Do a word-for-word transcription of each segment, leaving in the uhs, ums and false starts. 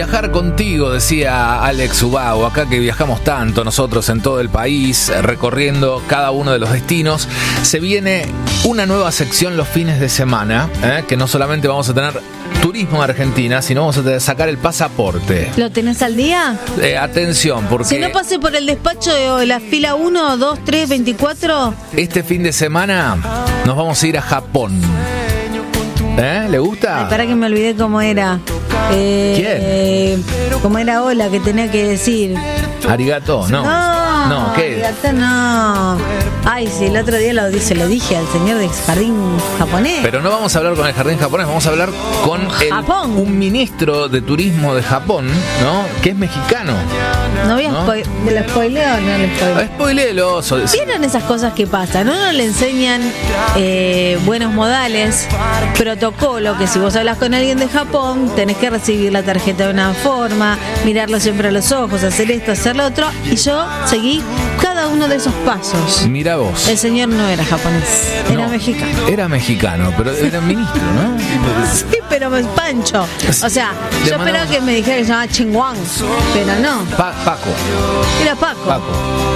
Viajar contigo, decía Alex Ubago, acá que viajamos tanto nosotros en todo el país, recorriendo cada uno de los destinos. Se viene una nueva sección los fines de semana, ¿eh? Que no solamente vamos a tener turismo en Argentina, sino vamos a tener que sacar el pasaporte. ¿Lo tenés al día? Eh, atención, porque... Si no pasé por el despacho de la fila uno, dos, tres, veinticuatro... Este fin de semana nos vamos a ir a Japón. ¿Eh? ¿Le gusta? Ay, para que me olvidé cómo era. Eh, ¿Quién? Eh, ¿Cómo era hola que tenía que decir? Arigato, no. No, no ¿qué? Arigato no. Ay, sí, el otro día lo, se lo dije al señor del jardín japonés. Pero no vamos a hablar con el jardín japonés, vamos a hablar con el, un ministro de turismo de Japón, ¿no? Que es mexicano. No voy a ¿no? Spo- ¿Me lo spoileo o no lo spoileo? Spoiléelo. ¿Vieron esas cosas que pasan? A uno le enseñan eh, buenos modales, protocolo, que si vos hablas con alguien de Japón, tenés que recibir la tarjeta de una forma, mirarlo siempre a los ojos, hacer esto, hacer lo otro. Y yo seguí cada uno de esos pasos. Mira vos. El señor no era japonés, era no, mexicano. Era mexicano, pero era ministro, ¿no? Sí, pero es Pancho. O sea, Le yo mandamos... esperaba que me dijera que se llamaba Chingwang, pero no. Pa- Paco. Era Paco. Paco.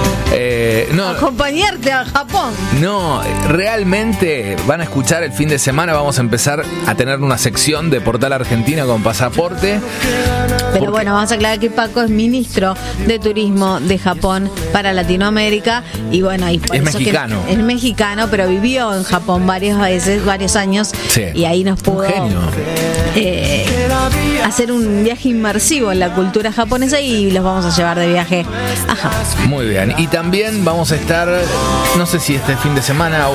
Eh, no, Acompañarte a Japón. no, realmente van a escuchar el fin de semana. Vamos a empezar a tener una sección de Portal Argentina con pasaporte. Pero Porque... bueno, vamos a aclarar que Paco es ministro de Turismo de Japón para Latinoamérica. Y bueno, y por es eso mexicano. Que es mexicano, pero vivió en Japón varias veces, varios años. Sí. Y ahí nos pudo Un genio. Eh, hacer un viaje inmersivo en la cultura japonesa y los vamos a llevar de viaje a Japón. Muy bien. Y también vamos a estar, no sé si este fin de semana o,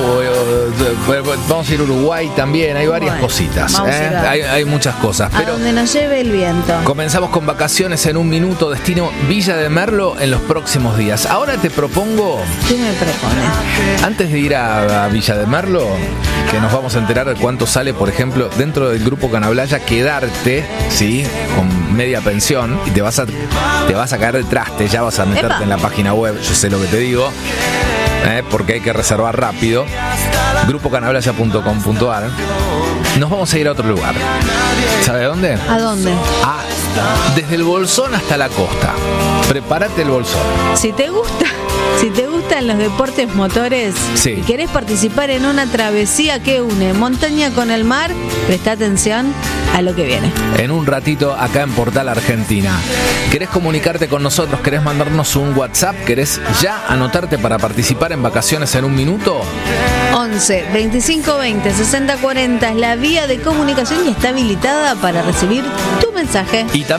o- o- vamos a ir a Uruguay también. Hay varias Bueno, cositas. vamos a ¿eh? ir a- Hay, hay muchas cosas. A Pero donde nos lleve el viento. comenzamos con vacaciones en un minuto. Destino Villa de Merlo en los próximos días. Ahora te propongo, ¿Qué me propone? antes de ir a, a Villa de Merlo, que nos vamos a enterar de cuánto sale, por ejemplo, dentro del grupo Canablaya, quedarte, ¿sí? Con media pensión y te vas a te vas a caer de traste, ya vas a meterte Epa. en la página web, yo sé lo que te digo, ¿eh? Porque hay que reservar rápido. grupo canablaya punto com punto a r. Nos vamos a ir a otro lugar. ¿Sabe dónde? ¿A dónde? A, desde el Bolsón hasta la costa. Prepárate el Bolsón. Si te gusta, si te gustan los deportes motores Sí. y querés participar en una travesía que une montaña con el mar, presta atención a lo que viene. En un ratito acá en Portal Argentina. ¿Querés comunicarte con nosotros? ¿Querés mandarnos un WhatsApp? ¿Querés ya anotarte para participar en vacaciones en un minuto? once, veinticinco veinte, sesenta cuarenta es la vía de comunicación y está habilitada para recibir tu mensaje. Y